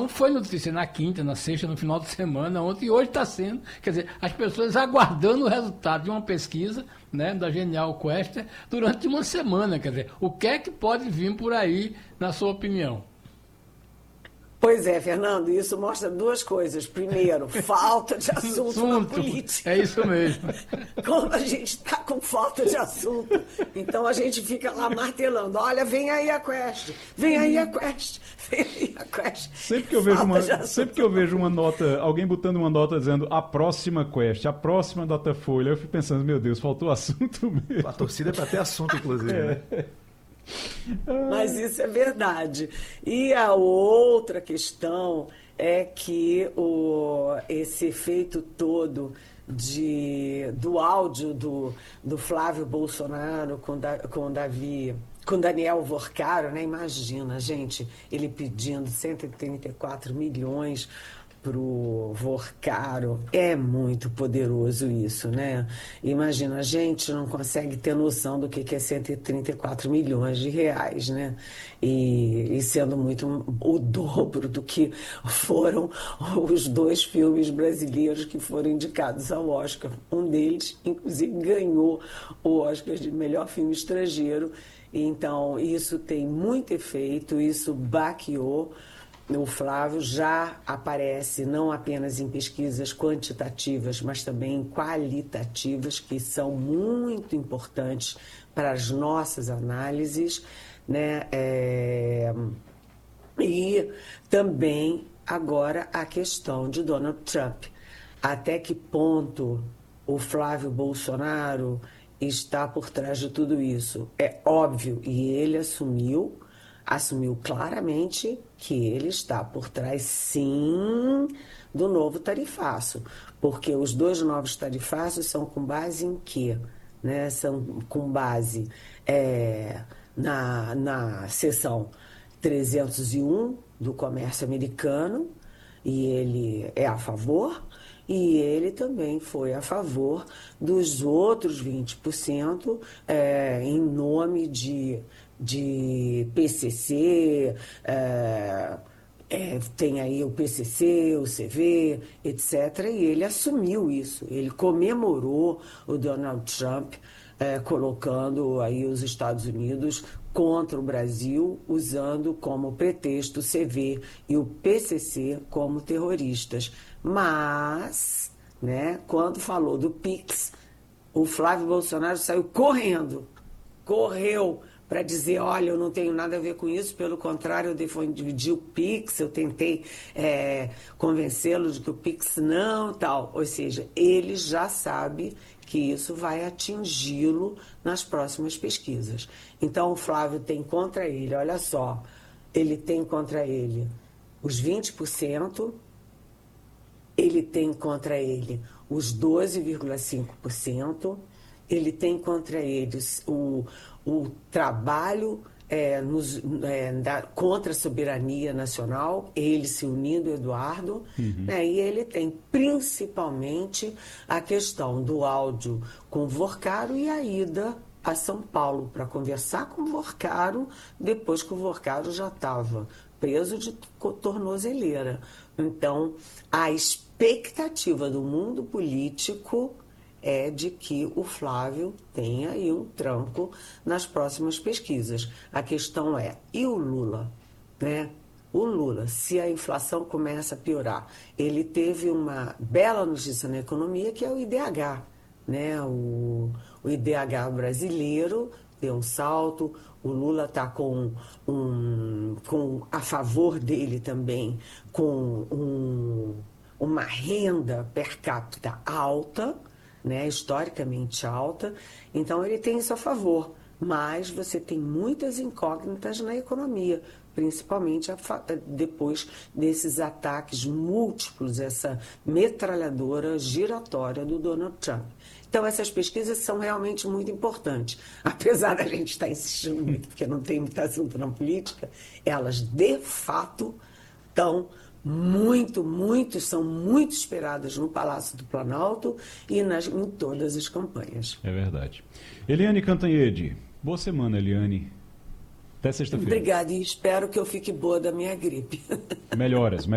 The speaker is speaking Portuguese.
Então foi notícia na quinta, na sexta, no final de semana, ontem e hoje está sendo. Quer dizer, as pessoas aguardando o resultado de uma pesquisa, né, da Genial Quest durante uma semana. Quer dizer, o que é que pode vir por aí, na sua opinião? Pois é, Fernando, isso mostra duas coisas. Primeiro, falta de assunto na Assunto, política. é isso mesmo. Como a gente está com falta de assunto, então a gente fica lá martelando. Olha, vem aí a Quest, vem aí a Quest, vem aí a Quest. Sempre que eu vejo uma nota, alguém botando uma nota dizendo a próxima Quest, a próxima Datafolha, eu fico pensando, meu Deus, faltou assunto mesmo. A torcida é para ter assunto, inclusive, né? Mas isso é verdade. E a outra questão é que esse efeito todo do áudio do Flávio Bolsonaro com Daniel Vorcaro, né? Imagina, gente, ele pedindo 134 milhões pro Vorcaro. É muito poderoso isso, né? Imagina, a gente não consegue ter noção do que é 134 milhões de reais, né? E sendo muito o dobro do que foram os dois filmes brasileiros que foram indicados ao Oscar. Um deles, inclusive, ganhou o Oscar de melhor filme estrangeiro. Então, isso tem muito efeito, isso baqueou. O Flávio já aparece não apenas em pesquisas quantitativas, mas também qualitativas, que são muito importantes para as nossas análises, né? E também agora a questão de Donald Trump. Até que ponto o Flávio Bolsonaro está por trás de tudo isso? É óbvio, e ele assumiu claramente que ele está por trás, sim, do novo tarifaço. Porque os dois novos tarifaços são com base em quê? Né? São com base na seção 301 do comércio americano, e ele é a favor, e ele também foi a favor dos outros 20% em nome de PCC, tem aí o PCC, o CV, etc. E ele assumiu isso, ele comemorou o Donald Trump colocando aí os Estados Unidos contra o Brasil, usando como pretexto o CV e o PCC como terroristas. Mas, né, quando falou do PIX, o Flávio Bolsonaro saiu correu para dizer, olha, eu não tenho nada a ver com isso, pelo contrário, eu defendi o PIX, eu tentei convencê-lo de que o PIX não, tal. Ou seja, ele já sabe que isso vai atingi-lo nas próximas pesquisas. Então, o Flávio tem contra ele, olha só, ele tem contra ele os 20%, ele tem contra ele os 12,5%, ele tem contra eles o trabalho contra a soberania nacional, ele se unindo, Eduardo, né? E ele tem principalmente a questão do áudio com Vorcaro e a ida a São Paulo para conversar com o Vorcaro, depois que o Vorcaro já estava preso de tornozeleira. Então, a expectativa do mundo político é de que o Flávio tenha aí um tranco nas próximas pesquisas. A questão é, e o Lula, né? O Lula, se a inflação começa a piorar, ele teve uma bela notícia na economia, que é o IDH, né? O IDH brasileiro deu um salto, o Lula está com a favor dele também, com uma renda per capita alta, né, historicamente alta, então ele tem isso a favor, mas você tem muitas incógnitas na economia, principalmente depois desses ataques múltiplos, essa metralhadora giratória do Donald Trump. Então essas pesquisas são realmente muito importantes, apesar da gente estar insistindo muito, porque não tem muito assunto na política, elas de fato estão são muito esperadas no Palácio do Planalto e em todas as campanhas. É verdade. Eliane Cantanhede, boa semana, Eliane. Até sexta-feira. Obrigada, e espero que eu fique boa da minha gripe. Melhoras.